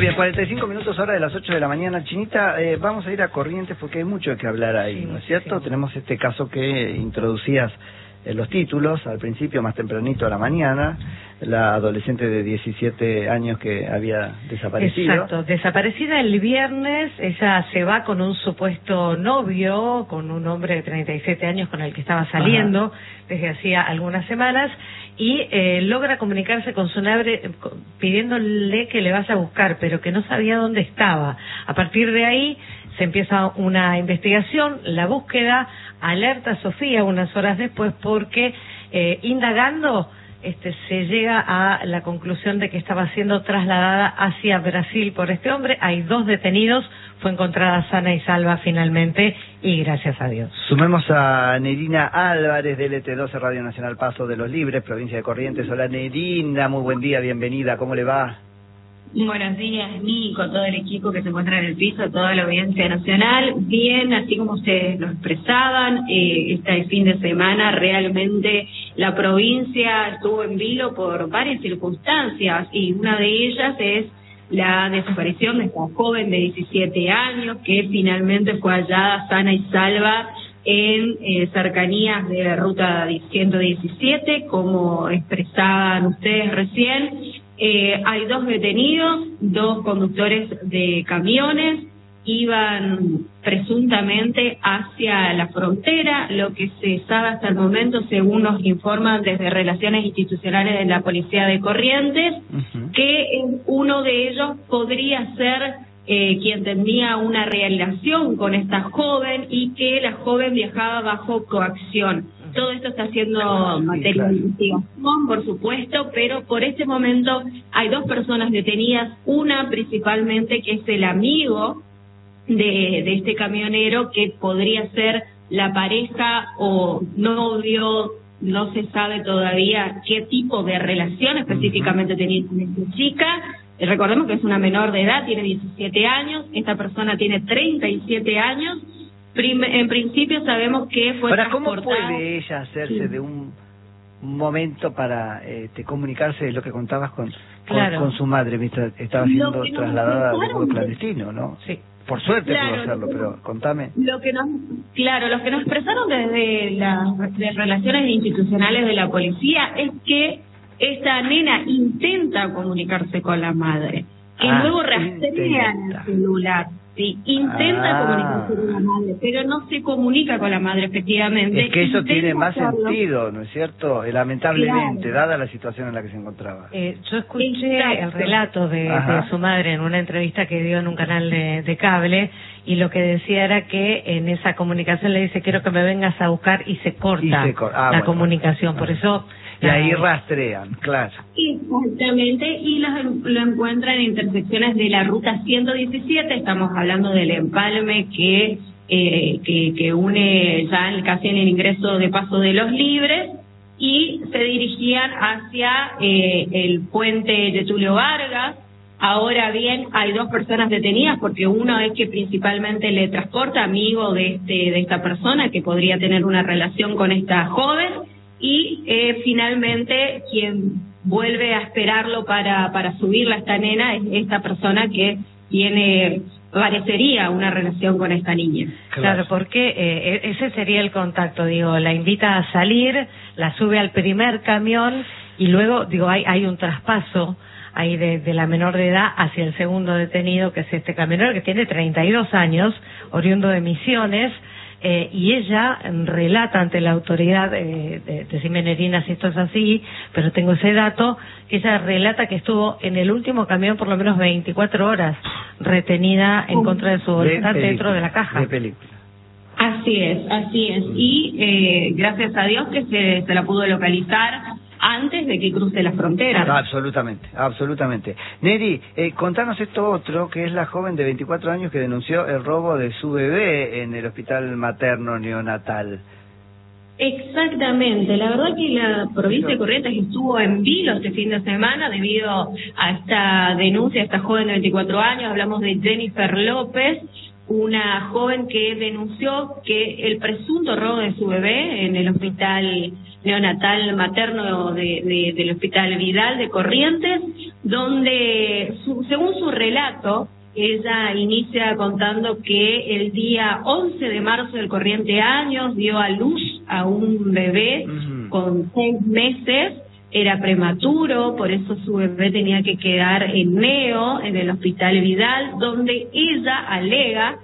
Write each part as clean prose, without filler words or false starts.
bien, 45 minutos hora de las 8 de la mañana. Chinita, vamos a ir a Corrientes porque hay mucho que hablar ahí, sí, ¿no es cierto? Sí. Tenemos este caso que introducías en los títulos, al principio, más tempranito a la mañana, la adolescente de 17 años que había desaparecido. Exacto, desaparecida el viernes. Ella se va con un supuesto novio, con un hombre de 37 años con el que estaba saliendo desde hacía algunas semanas, y logra comunicarse con su madre pidiéndole que le vaya a buscar, pero que no sabía dónde estaba. A partir de ahí se empieza una investigación, la búsqueda, alerta a Sofía unas horas después porque indagando se llega a la conclusión de que estaba siendo trasladada hacia Brasil por este hombre. Hay 2 detenidos, fue encontrada sana y salva finalmente y gracias a Dios. Sumemos a Nerina Álvarez de LT12 Radio Nacional Paso de los Libres, provincia de Corrientes. Hola Nerina, muy buen día, bienvenida, ¿cómo le va? Buenos días, Nico, todo el equipo que se encuentra en el piso, toda la audiencia nacional. Bien, así como ustedes lo expresaban, este fin de semana realmente la provincia estuvo en vilo por varias circunstancias y una de ellas es la desaparición de esta joven de 17 años que finalmente fue hallada sana y salva en cercanías de la ruta 117, como expresaban ustedes recién. Hay 2 detenidos, 2 conductores de camiones, iban presuntamente hacia la frontera. Lo que se sabe hasta el momento, según nos informan desde Relaciones Institucionales de la Policía de Corrientes, que uno de ellos podría ser quien tenía una relación con esta joven y que la joven viajaba bajo coacción. Todo esto está siendo materia de investigación, por supuesto, pero por este momento hay 2 personas detenidas, una principalmente que es el amigo de este camionero, que podría ser la pareja o novio, no se sabe todavía qué tipo de relación específicamente tenía con esta chica. Recordemos que es una menor de edad, tiene 17 años, esta persona tiene 37 años. En principio sabemos que fue transportada. ¿Cómo puede ella hacerse de un momento para comunicarse de lo que contabas con su madre mientras estaba siendo trasladada de modo clandestino, ¿no? Sí. Por suerte pudo hacerlo, pero contame. Los que nos expresaron desde las Relaciones Institucionales de la Policía es que esta nena intenta comunicarse con la madre, que luego rastrea el celular. Sí, intenta comunicarse con la madre, pero no se comunica con la madre, efectivamente. Es que eso tiene más sentido, ¿no es cierto? Lamentablemente, dada la situación en la que se encontraba. Yo escuché el relato de su madre en una entrevista que dio en un canal de cable, y lo que decía era que en esa comunicación le dice: quiero que me vengas a buscar, y se corta la comunicación. Por eso... Y ahí rastrean, claro. Exactamente, y lo encuentran en intersecciones de la ruta 117, estamos hablando del empalme que une ya casi en el ingreso de Paso de los Libres, y se dirigían hacia el puente de Tulio Vargas. Ahora bien, hay 2 personas detenidas, porque uno es que principalmente le transporta, amigo de esta persona que podría tener una relación con esta joven, y finalmente quien vuelve a esperarlo para subirla a esta nena es esta persona que parecería una relación con esta niña. Claro, porque ese sería el contacto, la invita a salir, la sube al primer camión y luego, hay un traspaso ahí de la menor de edad hacia el segundo detenido, que es este camionero que tiene 32 años, oriundo de Misiones. Y ella relata ante la autoridad, decime Nerina si esto es así, pero tengo ese dato, que ella relata que estuvo en el último camión por lo menos 24 horas retenida en contra de su voluntad dentro de la caja. De película. Así es. Y gracias a Dios que se la pudo localizar antes de que cruce la frontera. Absolutamente. Neri, contanos esto otro, que es la joven de 24 años que denunció el robo de su bebé en el hospital materno neonatal. Exactamente, la verdad que la provincia de Corrientes estuvo en vilo este fin de semana debido a esta denuncia de esta joven de 24 años. Hablamos de Jennifer López, una joven que denunció que el presunto robo de su bebé en el hospital neonatal materno del Hospital Vidal de Corrientes, donde según Según su relato, ella inicia contando que el día 11 de marzo del corriente año dio a luz a un bebé con 6 meses, era prematuro, por eso su bebé tenía que quedar en Neo, en el Hospital Vidal, donde ella alega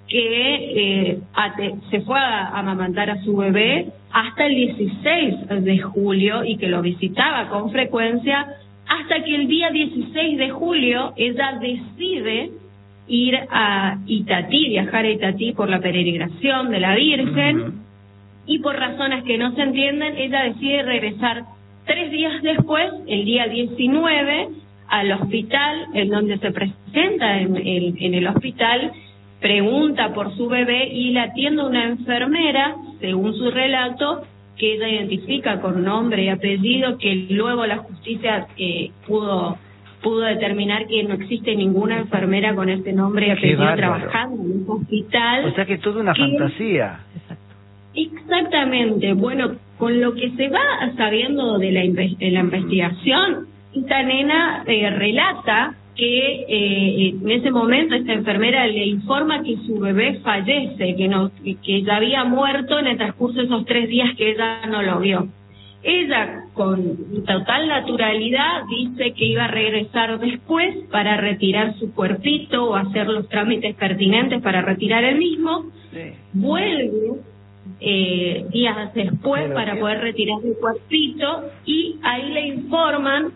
que se fue a amamantar a su bebé hasta el 16 de julio y que lo visitaba con frecuencia, hasta que el día 16 de julio ella decide ir a Itatí, viajar a Itatí por la peregrinación de la Virgen, y por razones que no se entienden, ella decide regresar 3 días después, el día 19, al hospital, en donde se presenta en el hospital, pregunta por su bebé y la atiende una enfermera, según su relato, que ella identifica con nombre y apellido, que luego la justicia pudo determinar que no existe ninguna enfermera con este nombre y apellido trabajando en un hospital. O sea que toda una fantasía. Exactamente. Bueno, con lo que se va sabiendo de la investigación, esta nena relata que en ese momento esta enfermera le informa que su bebé fallece, que ella había muerto en el transcurso de esos 3 días que ella no lo vio. Ella, con total naturalidad, dice que iba a regresar después para retirar su cuerpito o hacer los trámites pertinentes para retirar el mismo. Vuelve días después para poder retirar el cuerpito y ahí le informan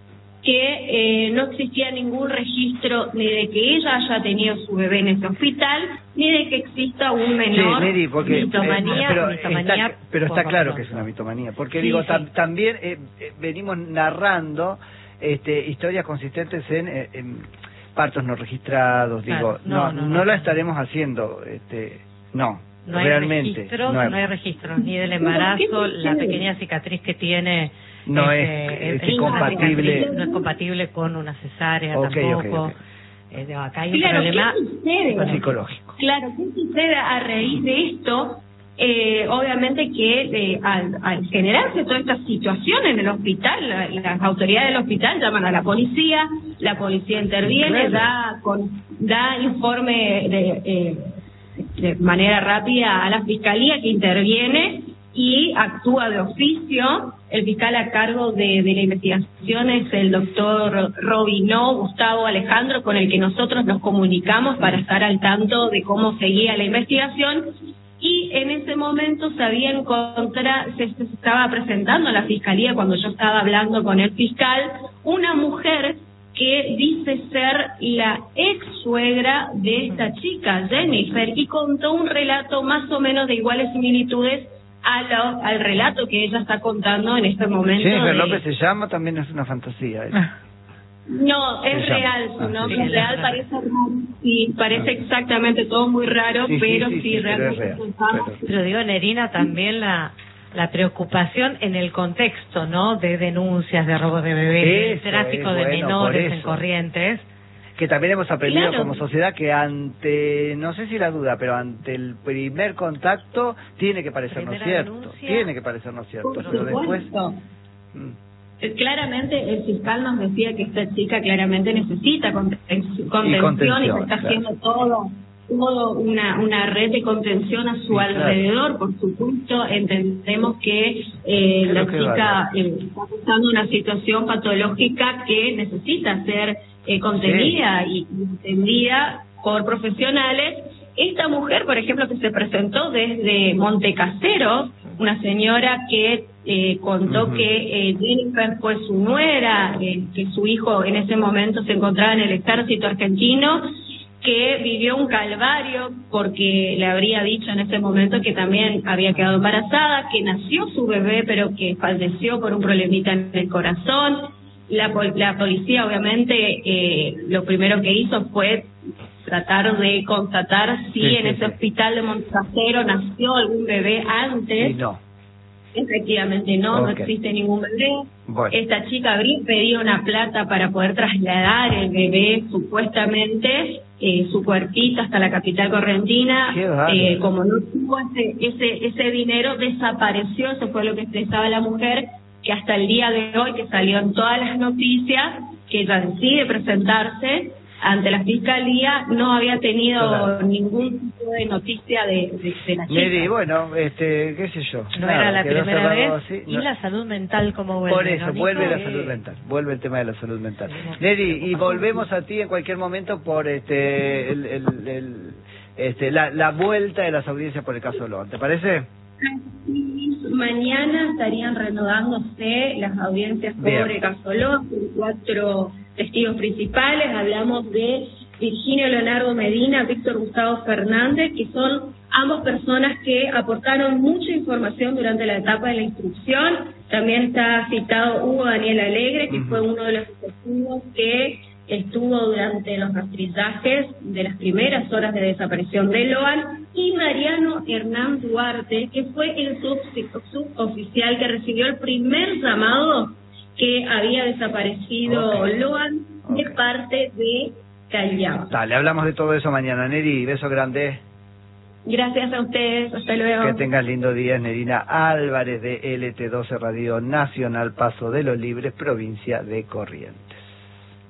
que no existía ningún registro ni de que ella haya tenido su bebé en ese hospital, ni de que exista un menor. Sí, Mary, porque, mitomanía, pero está claro que es una mitomanía, porque también venimos narrando historias consistentes en partos no registrados, claro, no la estaremos haciendo, no hay realmente. Registros, no hay registros ni del embarazo, la pequeña cicatriz que tiene no es compatible, no es compatible con una cesárea tampoco. Acá hay un problema psicológico. Claro, ¿qué sucede a raíz de esto? Obviamente que al generarse toda esta situación en el hospital, las autoridades del hospital llaman a la policía interviene, da informe de manera rápida a la fiscalía, que interviene y actúa de oficio. El fiscal a cargo de la investigación es el doctor Gustavo Alejandro, con el que nosotros nos comunicamos para estar al tanto de cómo seguía la investigación. Y en ese momento se estaba presentando a la fiscalía, cuando yo estaba hablando con el fiscal, una mujer que dice ser la ex suegra de esta chica, Jennifer, y contó un relato más o menos de iguales similitudes al relato que ella está contando en este momento. Jennifer López se llama, también es una fantasía. No, es real, su nombre es real, parece raro, sí, parece exactamente todo muy raro, pero sí, realmente. Pero digo, Nerina, también la preocupación en el contexto, ¿no?, de denuncias de robo de bebés, de tráfico de menores en Corrientes. Que también hemos aprendido como sociedad que ante, no sé si la duda, pero ante el primer contacto tiene que parecernos cierto. Tiene que parecernos cierto, pero después... Claramente el fiscal nos decía que esta chica claramente necesita contención y se está haciendo todo una red de contención a su alrededor. Por supuesto, entendemos que la chica está pasando una situación patológica que necesita ser contenida y entendida por profesionales. Esta mujer, por ejemplo, que se presentó desde Montecasero, una señora que contó que Jennifer fue su nuera, que su hijo en ese momento se encontraba en el ejército argentino, que vivió un calvario porque le habría dicho en ese momento que también había quedado embarazada, que nació su bebé pero que falleció por un problemita en el corazón. La policía obviamente lo primero que hizo fue tratar de constatar si en ese hospital de Montecasero nació algún bebé antes. No. Efectivamente no existe ningún bebé. Bueno. Esta chica habría pedido una plata para poder trasladar el bebé, supuestamente, su cuerpito hasta la capital correntina. Como no tuvo ese dinero, desapareció. Eso fue lo que expresaba la mujer, que hasta el día de hoy, que salió en todas las noticias, que ella decide presentarse ante la Fiscalía no había tenido Claro. ningún tipo de noticia de la chica. Neri, bueno, qué sé yo. No nada, era la quedó primera cerrado vez. así, Y no. la salud mental, ¿cómo vuelve? Por eso, ¿no, vuelve Nico? la salud mental, vuelve el tema de la salud mental. Tenemos que Neri, y preocuparnos. volvemos a ti en cualquier momento por la vuelta de las audiencias por el caso Loan, ¿te parece? Mañana estarían reanudándose las audiencias por Bien. el caso Loan, con 4 testigos principales. Hablamos de Virginio Leonardo Medina, Víctor Gustavo Fernández, que son ambos personas que aportaron mucha información durante la etapa de la instrucción. También está citado Hugo Daniel Alegre, que fue uno de los testigos que estuvo durante los rastrillajes de las primeras horas de desaparición de Loan, y Mariano Hernán Duarte, que fue el suboficial que recibió el primer llamado que había desaparecido Loan de parte de Callao. Dale, hablamos de todo eso mañana, Neri, beso grande. Gracias a ustedes, hasta luego. Que tengas lindo día, Nerina Álvarez de LT12 Radio Nacional, Paso de los Libres, provincia de Corrientes.